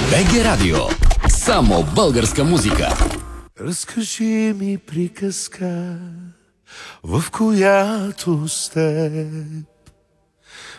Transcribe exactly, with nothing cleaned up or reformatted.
БГ Радио. Само българска музика. Разкажи ми приказка, в която с теб